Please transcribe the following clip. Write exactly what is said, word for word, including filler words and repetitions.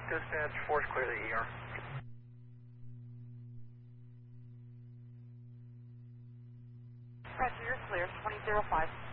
Dispatch, force clear the E R. Roger, you're clear, twenty oh five.